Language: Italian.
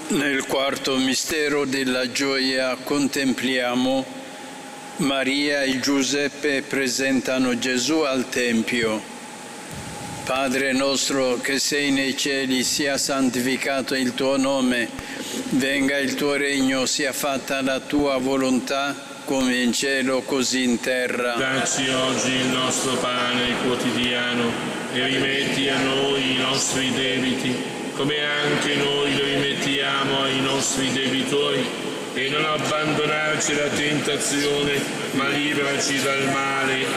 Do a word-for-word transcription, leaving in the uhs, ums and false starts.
Nel quarto mistero della gioia contempliamo Maria e Giuseppe presentano Gesù al Tempio. Padre nostro che sei nei cieli, sia santificato il tuo nome, venga il tuo regno, sia fatta la tua volontà, come in cielo così in terra. Dacci oggi il nostro pane quotidiano e rimetti a noi i nostri debiti, come anche noi lo rimettiamo ai nostri debitori, e non abbandonarci alla tentazione, ma liberaci dal male.